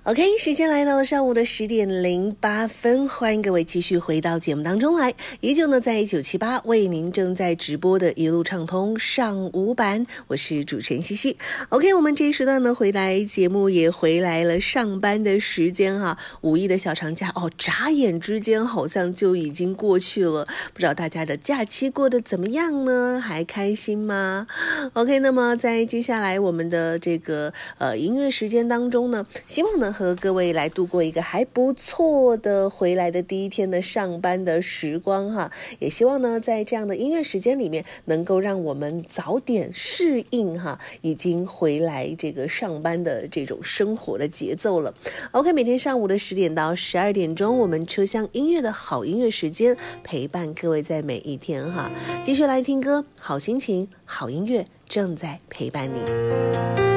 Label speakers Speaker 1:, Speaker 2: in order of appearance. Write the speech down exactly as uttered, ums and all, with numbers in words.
Speaker 1: OK， 时间来到了上午的十点零八分，欢迎各位继续回到节目当中来。依旧呢，在九七八为您正在直播的一路畅通上午版，我是主持人西西。OK， 我们这一时段呢回来节目也回来了上班的时间哈、啊，五一的小长假哦，眨眼之间好像就已经过去了，不知道大家的假期过得怎么样呢？还开心吗 ？OK， 那么在接下来我们的这个呃音乐时间当中呢，希望呢和各位来度过一个还不错的回来的第一天的上班的时光哈，也希望呢在这样的音乐时间里面能够让我们早点适应哈已经回来这个上班的这种生活的节奏了。 OK， 每天上午的十点到十二点钟，我们车厢音乐的好音乐时间陪伴各位在每一天哈，继续来听歌，好心情好音乐正在陪伴你。